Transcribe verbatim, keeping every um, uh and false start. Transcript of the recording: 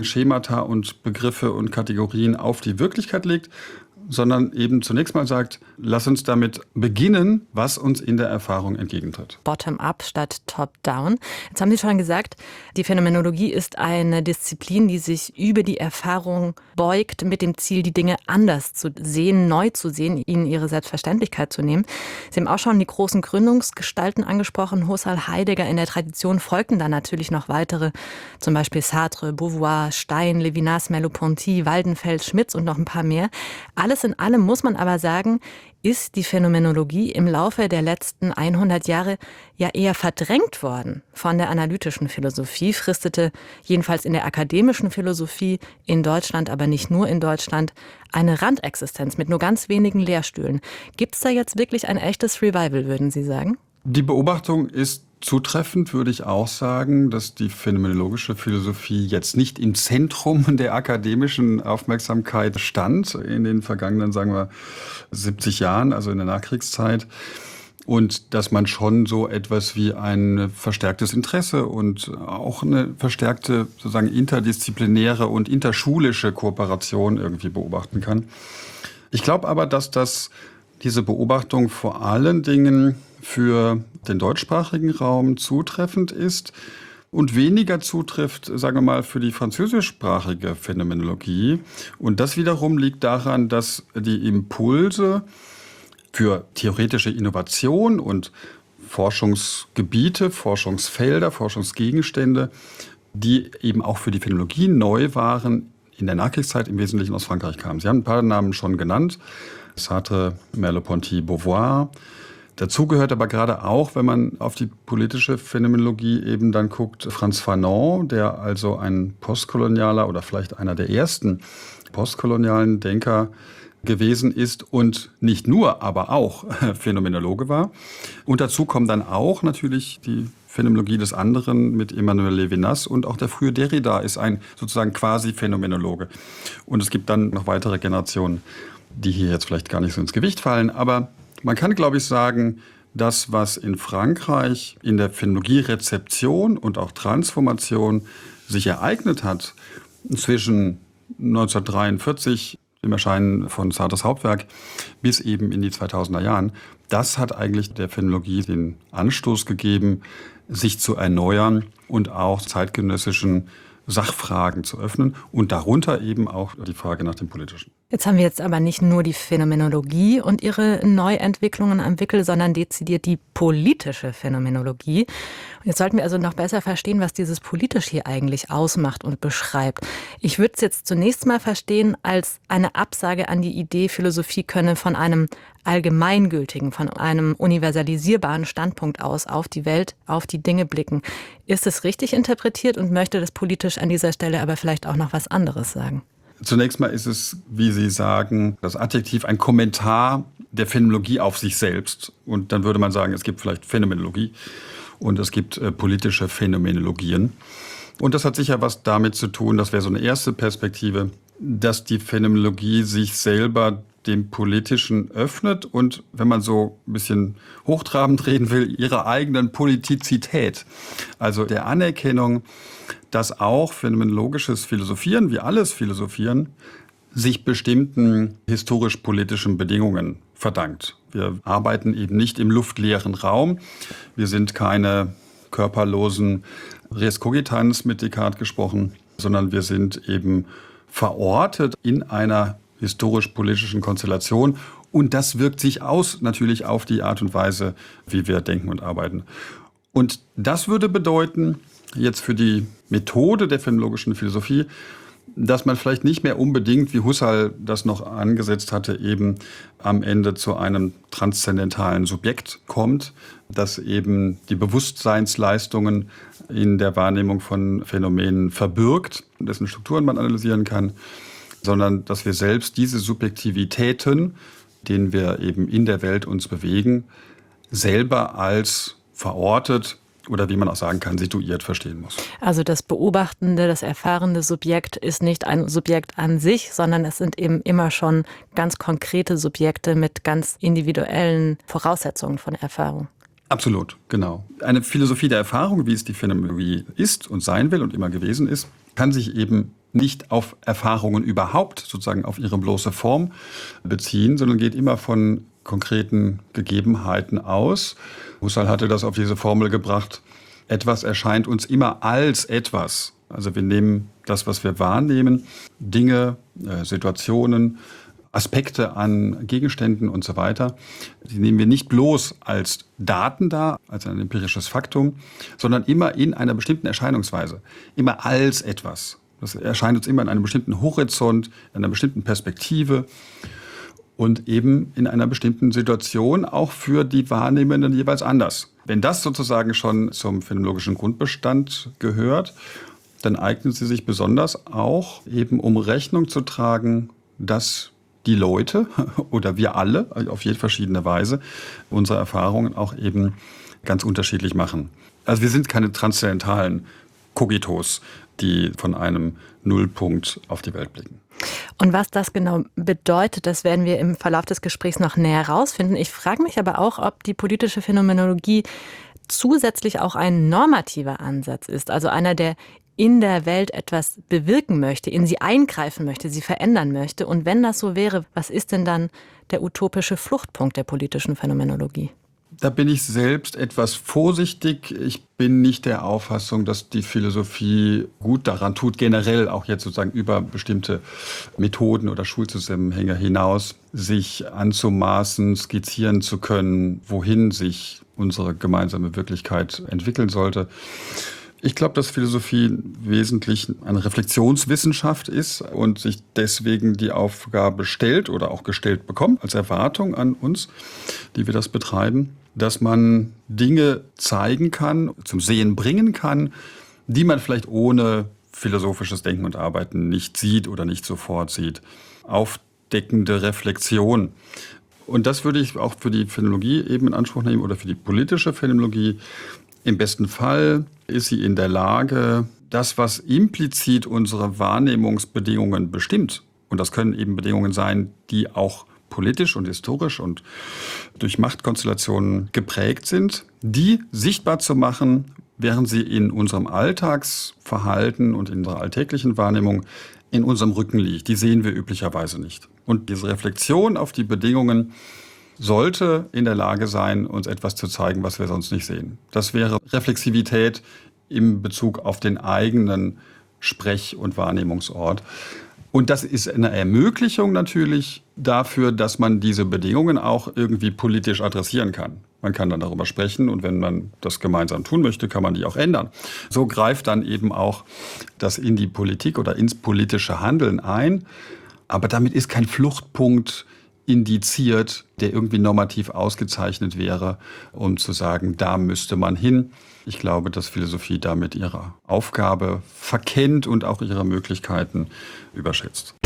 Schemata und Begriffe und Kategorien auf die Wirklichkeit legt, sondern eben zunächst mal sagt, lass uns damit beginnen, was uns in der Erfahrung entgegentritt. Bottom-up statt top-down. Jetzt haben Sie schon gesagt, die Phänomenologie ist eine Disziplin, die sich über die Erfahrung beugt, mit dem Ziel, die Dinge anders zu sehen, neu zu sehen, ihnen ihre Selbstverständlichkeit zu nehmen. Sie haben auch schon die großen Gründungsgestalten angesprochen, Husserl, Heidegger. In der Tradition folgten dann natürlich noch weitere, zum Beispiel Sartre, Beauvoir, Stein, Levinas, Merleau-Ponty, Waldenfels, Schmitz und noch ein paar mehr. Alles in allem muss man aber sagen, ist die Phänomenologie im Laufe der letzten hundert Jahre ja eher verdrängt worden von der analytischen Philosophie, fristete jedenfalls in der akademischen Philosophie in Deutschland, aber nicht nur in Deutschland, eine Randexistenz mit nur ganz wenigen Lehrstühlen. Gibt es da jetzt wirklich ein echtes Revival, würden Sie sagen? Die Beobachtung ist zutreffend, würde ich auch sagen, dass die phänomenologische Philosophie jetzt nicht im Zentrum der akademischen Aufmerksamkeit stand in den vergangenen, sagen wir, siebzig Jahren, also in der Nachkriegszeit. Und dass man schon so etwas wie ein verstärktes Interesse und auch eine verstärkte sozusagen interdisziplinäre und interschulische Kooperation irgendwie beobachten kann. Ich glaube aber, dass das diese Beobachtung vor allen Dingen für den deutschsprachigen Raum zutreffend ist und weniger zutrifft, sagen wir mal, für die französischsprachige Phänomenologie. Und das wiederum liegt daran, dass die Impulse für theoretische Innovation und Forschungsgebiete, Forschungsfelder, Forschungsgegenstände, die eben auch für die Phänomenologie neu waren, in der Nachkriegszeit im Wesentlichen aus Frankreich kamen. Sie haben ein paar Namen schon genannt. Sartre, Merleau-Ponty, Beauvoir. Dazu gehört aber gerade auch, wenn man auf die politische Phänomenologie eben dann guckt, Frantz Fanon, der also ein postkolonialer oder vielleicht einer der ersten postkolonialen Denker gewesen ist und nicht nur, aber auch Phänomenologe war. Und dazu kommen dann auch natürlich die Phänomenologie des anderen mit Emmanuel Levinas und auch der frühe Derrida ist ein sozusagen quasi Phänomenologe. Und es gibt dann noch weitere Generationen, die hier jetzt vielleicht gar nicht so ins Gewicht fallen, aber man kann, glaube ich, sagen, das, was in Frankreich in der Phänomenologie-Rezeption und auch Transformation sich ereignet hat, zwischen neunzehnhundertdreiundvierzig, dem Erscheinen von Sartres Hauptwerk, bis eben in die zweitausender Jahren, das hat eigentlich der Phänomenologie den Anstoß gegeben, sich zu erneuern und auch zeitgenössischen Sachfragen zu öffnen und darunter eben auch die Frage nach dem Politischen. Jetzt haben wir jetzt aber nicht nur die Phänomenologie und ihre Neuentwicklungen am Wickel, sondern dezidiert die politische Phänomenologie. Und jetzt sollten wir also noch besser verstehen, was dieses politisch hier eigentlich ausmacht und beschreibt. Ich würde es jetzt zunächst mal verstehen als eine Absage an die Idee, Philosophie könne von einem allgemeingültigen, von einem universalisierbaren Standpunkt aus auf die Welt, auf die Dinge blicken. Ist es richtig interpretiert und möchte das politisch an dieser Stelle aber vielleicht auch noch was anderes sagen? Zunächst mal ist es, wie Sie sagen, das Adjektiv ein Kommentar der Phänomenologie auf sich selbst. Und dann würde man sagen, es gibt vielleicht Phänomenologie und es gibt äh, politische Phänomenologien. Und das hat sicher was damit zu tun, das wäre so eine erste Perspektive, dass die Phänomenologie sich selber dem Politischen öffnet und, wenn man so ein bisschen hochtrabend reden will, ihrer eigenen Politizität, also der Anerkennung, dass auch phänomenologisches Philosophieren, wie alles Philosophieren, sich bestimmten historisch-politischen Bedingungen verdankt. Wir arbeiten eben nicht im luftleeren Raum. Wir sind keine körperlosen Res cogitans, mit Descartes gesprochen, sondern wir sind eben verortet in einer historisch-politischen Konstellation. Und das wirkt sich aus natürlich auf die Art und Weise, wie wir denken und arbeiten. Und das würde bedeuten, jetzt für die Methode der phänomenologischen Philosophie, dass man vielleicht nicht mehr unbedingt, wie Husserl das noch angesetzt hatte, eben am Ende zu einem transzendentalen Subjekt kommt, das eben die Bewusstseinsleistungen in der Wahrnehmung von Phänomenen verbirgt, dessen Strukturen man analysieren kann, sondern dass wir selbst diese Subjektivitäten, denen wir eben in der Welt uns bewegen, selber als verortet oder wie man auch sagen kann, situiert verstehen muss. Also das beobachtende, das erfahrende Subjekt ist nicht ein Subjekt an sich, sondern es sind eben immer schon ganz konkrete Subjekte mit ganz individuellen Voraussetzungen von Erfahrung. Absolut, genau. Eine Philosophie der Erfahrung, wie es die Phänomenologie ist und sein will und immer gewesen ist, kann sich eben nicht auf Erfahrungen überhaupt, sozusagen auf ihre bloße Form beziehen, sondern geht immer von konkreten Gegebenheiten aus. Husserl hatte das auf diese Formel gebracht: Etwas erscheint uns immer als etwas. Also wir nehmen das, was wir wahrnehmen, Dinge, äh, Situationen, Aspekte an Gegenständen und so weiter, die nehmen wir nicht bloß als Daten dar, als ein empirisches Faktum, sondern immer in einer bestimmten Erscheinungsweise, immer als etwas. Das erscheint uns immer in einem bestimmten Horizont, in einer bestimmten Perspektive und eben in einer bestimmten Situation, auch für die Wahrnehmenden jeweils anders. Wenn das sozusagen schon zum phänomenologischen Grundbestand gehört, dann eignet sie sich besonders auch eben, um Rechnung zu tragen, dass die Leute oder wir alle auf jede verschiedene Weise unsere Erfahrungen auch eben ganz unterschiedlich machen. Also wir sind keine transzendentalen Kogitos, die von einem Nullpunkt auf die Welt blicken. Und was das genau bedeutet, das werden wir im Verlauf des Gesprächs noch näher herausfinden. Ich frage mich aber auch, ob die politische Phänomenologie zusätzlich auch ein normativer Ansatz ist, also einer, der in der Welt etwas bewirken möchte, in sie eingreifen möchte, sie verändern möchte. Und wenn das so wäre, was ist denn dann der utopische Fluchtpunkt der politischen Phänomenologie? Da bin ich selbst etwas vorsichtig. Ich bin nicht der Auffassung, dass die Philosophie gut daran tut, generell auch jetzt sozusagen über bestimmte Methoden oder Schulzusammenhänge hinaus sich anzumaßen, skizzieren zu können, wohin sich unsere gemeinsame Wirklichkeit entwickeln sollte. Ich glaube, dass Philosophie wesentlich eine Reflexionswissenschaft ist und sich deswegen die Aufgabe stellt oder auch gestellt bekommt als Erwartung an uns, die wir das betreiben, dass man Dinge zeigen kann, zum Sehen bringen kann, die man vielleicht ohne philosophisches Denken und Arbeiten nicht sieht oder nicht sofort sieht. Aufdeckende Reflexion. Und das würde ich auch für die Phänomenologie eben in Anspruch nehmen oder für die politische Phänomenologie. Im besten Fall ist sie in der Lage, das, was implizit unsere Wahrnehmungsbedingungen bestimmt, und das können eben Bedingungen sein, die auch politisch und historisch und durch Machtkonstellationen geprägt sind, die sichtbar zu machen, während sie in unserem Alltagsverhalten und in unserer alltäglichen Wahrnehmung in unserem Rücken liegt. Die sehen wir üblicherweise nicht. Und diese Reflexion auf die Bedingungen sollte in der Lage sein, uns etwas zu zeigen, was wir sonst nicht sehen. Das wäre Reflexivität im Bezug auf den eigenen Sprech- und Wahrnehmungsort. Und das ist eine Ermöglichung natürlich dafür, dass man diese Bedingungen auch irgendwie politisch adressieren kann. Man kann dann darüber sprechen und wenn man das gemeinsam tun möchte, kann man die auch ändern. So greift dann eben auch das in die Politik oder ins politische Handeln ein. Aber damit ist kein Fluchtpunkt indiziert, der irgendwie normativ ausgezeichnet wäre, um zu sagen, da müsste man hin. Ich glaube, dass Philosophie damit ihre Aufgabe verkennt und auch ihre Möglichkeiten überschätzt.